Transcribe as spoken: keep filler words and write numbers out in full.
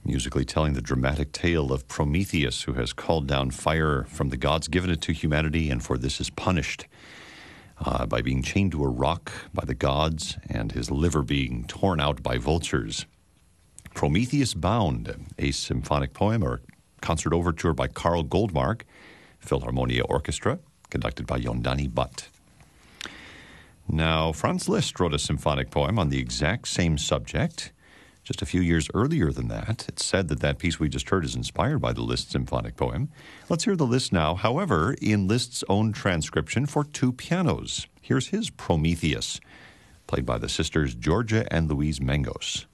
musically telling the dramatic tale of Prometheus, who has called down fire from the gods, given it to humanity, and for this is punished uh, by being chained to a rock by the gods and his liver being torn out by vultures. Prometheus Bound, a symphonic poem or concert overture by Carl Goldmark, Philharmonia Orchestra, conducted by Yondani Butt. Now, Franz Liszt wrote a symphonic poem on the exact same subject just a few years earlier than that. It's said that that piece we just heard is inspired by the Liszt symphonic poem. Let's hear the Liszt now, however, in Liszt's own transcription for two pianos. Here's his Prometheus, played by the sisters Georgia and Louise Mangos.